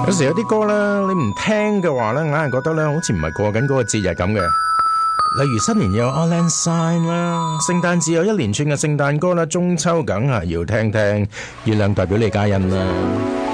有時有啲歌咧，你唔聽嘅話咧，硬係覺得咧好似唔係過緊嗰個節日咁嘅。例如新年有 Auld Lang Syne 啦，聖誕節有一連串嘅聖誕歌啦，中秋梗係要聽聽月亮代表李嘉欣啦。